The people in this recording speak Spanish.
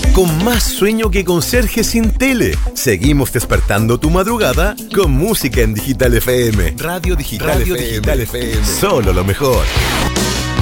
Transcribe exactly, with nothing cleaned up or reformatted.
con más sueño que conserje sin tele. Seguimos despertando tu madrugada con música en Digital F M. Radio Digital, Radio F M. Digital F M. Solo lo mejor.